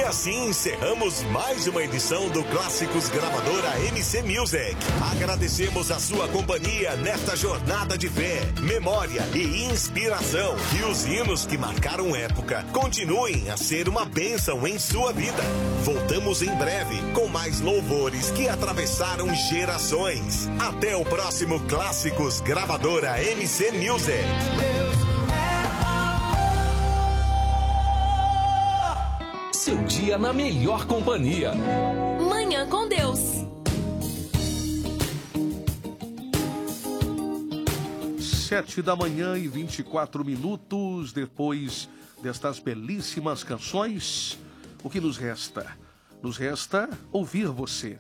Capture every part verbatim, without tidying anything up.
assim encerramos mais uma edição do Clássicos Gravadora M C Music. Agradecemos a sua companhia nesta jornada de fé, memória e inspiração. E os hinos que marcaram época continuem a ser uma bênção em sua vida. Voltamos em breve com mais louvores que atravessaram gerações. Até o próximo Clássicos Gravadora M C Music. Seu dia na melhor companhia. Manhã com Deus. Sete da manhã e vinte e quatro minutos depois destas belíssimas canções, o que nos resta? Nos resta ouvir você,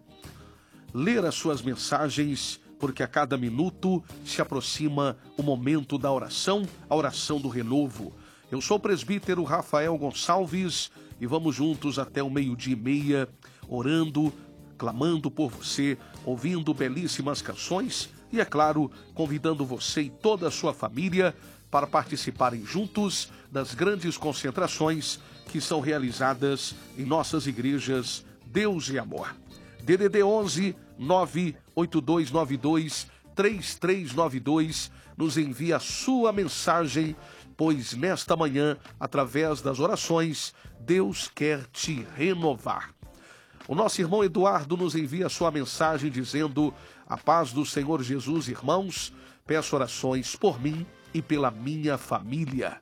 ler as suas mensagens, porque a cada minuto se aproxima o momento da oração, a oração do renovo. Eu sou o presbítero Rafael Gonçalves e vamos juntos até o meio-dia e meia, orando, clamando por você, ouvindo belíssimas canções e, é claro, convidando você e toda a sua família para participarem juntos das grandes concentrações que são realizadas em nossas igrejas Deus e Amor. D D D onze, nove oito dois nove dois, três três nove dois, nos envia a sua mensagem, pois nesta manhã, através das orações, Deus quer te renovar. O nosso irmão Eduardo nos envia a sua mensagem dizendo: a paz do Senhor Jesus, irmãos, peço orações por mim e pela minha família.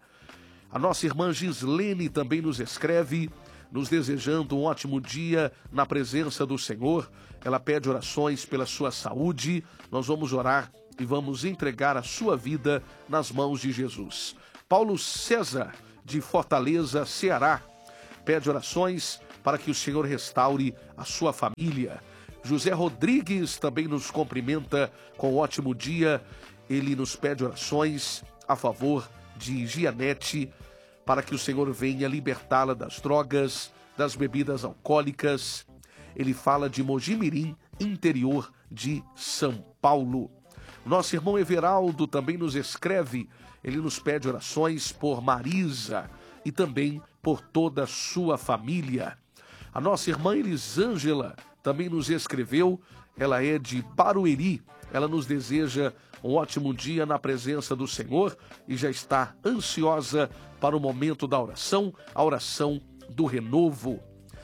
A nossa irmã Gislene também nos escreve, nos desejando um ótimo dia na presença do Senhor. Ela pede orações pela sua saúde. Nós vamos orar e vamos entregar a sua vida nas mãos de Jesus. Paulo César, de Fortaleza, Ceará, pede orações para que o Senhor restaure a sua família. José Rodrigues também nos cumprimenta com um ótimo dia. Ele nos pede orações a favor de Gianete, para que o Senhor venha libertá-la das drogas, das bebidas alcoólicas. Ele fala de Mojimirim, interior de São Paulo. Nosso irmão Everaldo também nos escreve. Ele nos pede orações por Marisa e também por toda a sua família. A nossa irmã Elisângela também nos escreveu. Ela é de Barueri. Ela nos deseja um ótimo dia na presença do Senhor e já está ansiosa para o momento da oração, a oração do renovo.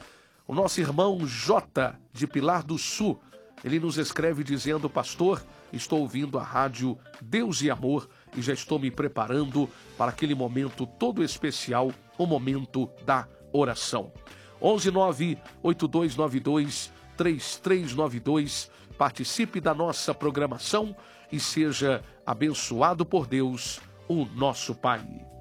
O nosso irmão Jota, de Pilar do Sul, ele nos escreve dizendo: pastor, estou ouvindo a rádio Deus e Amor e já estou me preparando para aquele momento todo especial, o momento da oração. onze nove oito dois nove dois, três três nove dois. Participe da nossa programação e seja abençoado por Deus, o nosso Pai.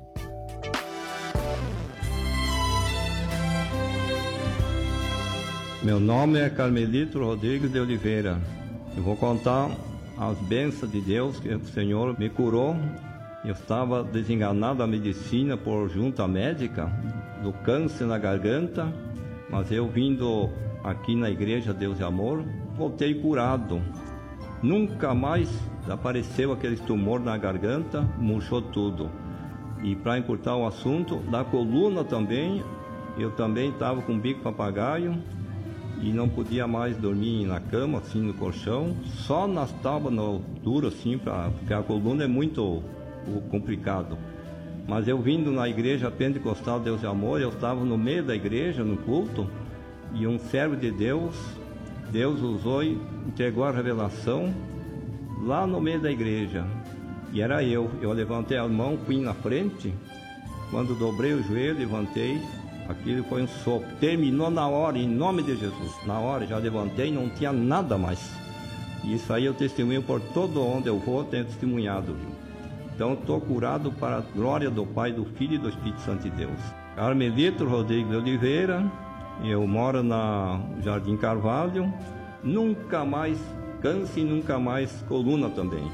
Meu nome é Carmelito Rodrigues de Oliveira. Eu vou contar as bênçãos de Deus que o Senhor me curou. Eu estava desenganado da medicina por junta médica, do câncer na garganta, mas eu vindo aqui na igreja Deus e Amor, voltei curado. Nunca mais apareceu aquele tumor na garganta, murchou tudo. E para encurtar o assunto, da coluna também, eu também estava com bico papagaio e não podia mais dormir na cama, assim, no colchão, só nas tábuas duras, assim, pra, porque a coluna é muito complicado. Mas eu vindo na igreja Pentecostal Deus e Amor, eu estava no meio da igreja, no culto, e um servo de Deus, Deus usou e entregou a revelação lá no meio da igreja. E era eu. Eu levantei a mão, fui na frente. Quando dobrei o joelho, levantei. Aquilo foi um sopro. Terminou na hora, em nome de Jesus. Na hora, já levantei, não tinha nada mais. E isso aí eu testemunho por todo onde eu vou, tenho testemunhado. Então, estou curado para a glória do Pai, do Filho e do Espírito Santo de Deus. Carmelito Rodrigues de Oliveira. Eu moro na Jardim Carvalho, nunca mais câncer e nunca mais coluna também.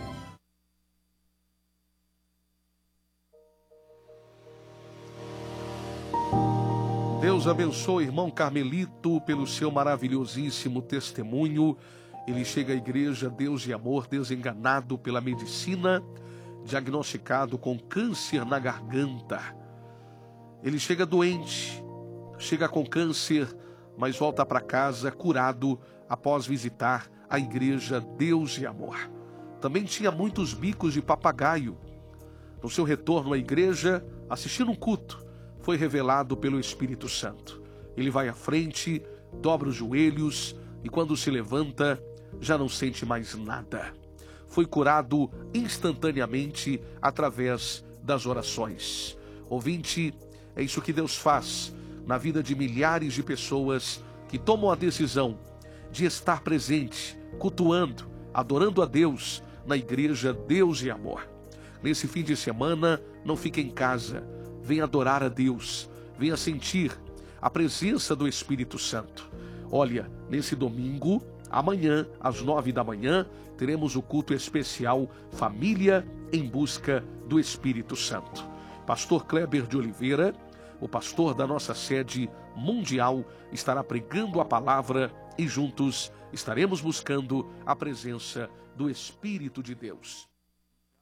Deus abençoe, irmão Carmelito, pelo seu maravilhosíssimo testemunho. Ele chega à igreja Deus e Amor desenganado pela medicina, diagnosticado com câncer na garganta. Ele chega doente, chega com câncer, mas volta para casa curado após visitar a igreja Deus e Amor. Também tinha muitos bicos de papagaio. No seu retorno à igreja, assistindo um culto, foi revelado pelo Espírito Santo. Ele vai à frente, dobra os joelhos e quando se levanta, já não sente mais nada. Foi curado instantaneamente através das orações. Ouvinte, é isso que Deus faz na vida de milhares de pessoas que tomam a decisão de estar presente, cultuando, adorando a Deus na igreja Deus e Amor. Nesse fim de semana, não fique em casa, venha adorar a Deus, venha sentir a presença do Espírito Santo. Olha, nesse domingo, amanhã, às nove da manhã, teremos o culto especial Família em Busca do Espírito Santo. Pastor Kleber de Oliveira, o pastor da nossa sede mundial, estará pregando a palavra e juntos estaremos buscando a presença do Espírito de Deus.